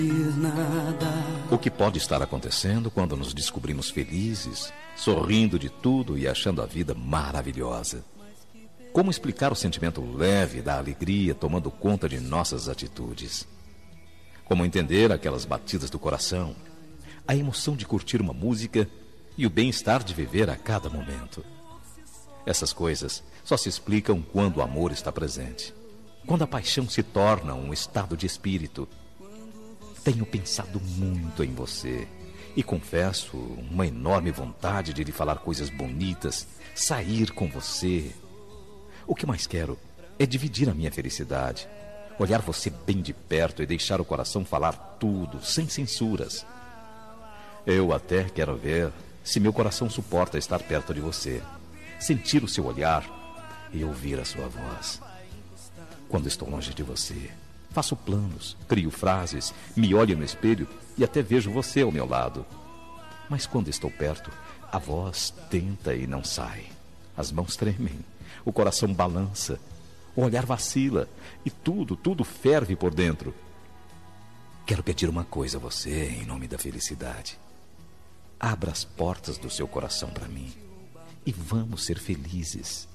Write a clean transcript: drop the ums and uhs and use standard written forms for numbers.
O que pode estar acontecendo quando nos descobrimos felizes, sorrindo de tudo e achando a vida maravilhosa? Como explicar o sentimento leve da alegria tomando conta de nossas atitudes? Como entender aquelas batidas do coração, a emoção de curtir uma música e o bem-estar de viver a cada momento? Essas coisas só se explicam quando o amor está presente, quando a paixão se torna um estado de espírito. Tenho pensado muito em você e confesso uma enorme vontade de lhe falar coisas bonitas, sair com você. O que mais quero é dividir a minha felicidade, olhar você bem de perto e deixar o coração falar tudo, sem censuras. Eu até quero ver se meu coração suporta estar perto de você, sentir o seu olhar e ouvir a sua voz. Quando estou longe de você, faço planos, crio frases, me olho no espelho e até vejo você ao meu lado. Mas quando estou perto, a voz tenta e não sai. As mãos tremem, o coração balança, o olhar vacila e tudo ferve por dentro. Quero pedir uma coisa a você em nome da felicidade. Abra as portas do seu coração para mim e vamos ser felizes.